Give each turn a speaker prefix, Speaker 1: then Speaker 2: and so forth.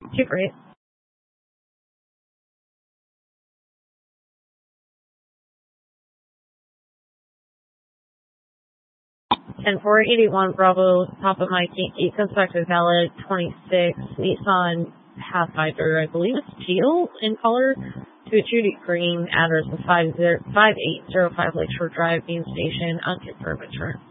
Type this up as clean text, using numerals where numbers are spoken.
Speaker 1: Too great. 10-4, 81 Bravo, Papa Mike, Yankee, comes back to valid 26, Nissan Pathfinder, I believe it's teal in color, to a Judy Green, address of 5805 Lakeshore Drive, Bean Station, unconfirmed return.